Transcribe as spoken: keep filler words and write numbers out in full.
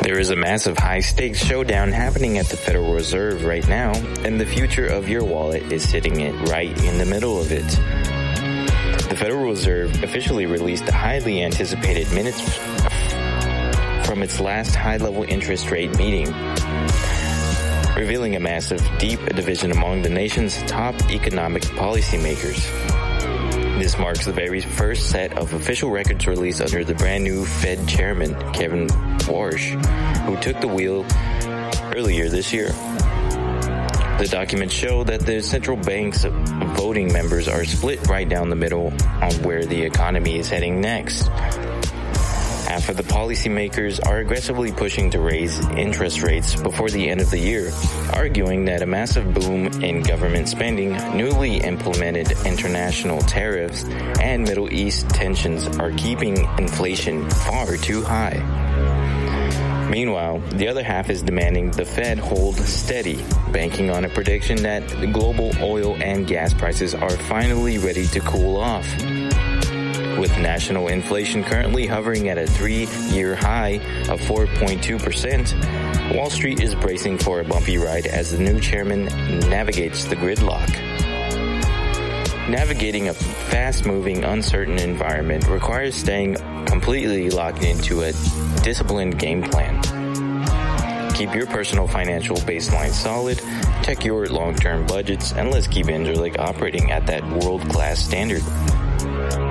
There is a massive high-stakes showdown happening at the Federal Reserve right now, and the future of your wallet is sitting it right in the middle of it. The Federal Reserve officially released the highly anticipated minutes from its last high-level interest rate meeting, revealing a massive, deep division among the nation's top economic policymakers. This marks the very first set of official records released under the brand new Fed chairman, Kevin Warsh, who took the wheel earlier this year. The documents show that the central bank's voting members are split right down the middle on where the economy is heading next. Half of the policymakers are aggressively pushing to raise interest rates before the end of the year, arguing that a massive boom in government spending, newly implemented international tariffs, and Middle East tensions are keeping inflation far too high. Meanwhile, the other half is demanding the Fed hold steady, banking on a prediction that the global oil and gas prices are finally ready to cool off. With national inflation currently hovering at a three-year high of four point two percent, Wall Street is bracing for a bumpy ride as the new chairman navigates the gridlock. Navigating a fast-moving, uncertain environment requires staying completely locked into a disciplined game plan. Keep your personal financial baseline solid, check your long-term budgets, and let's keep Interlake operating at that world-class standard.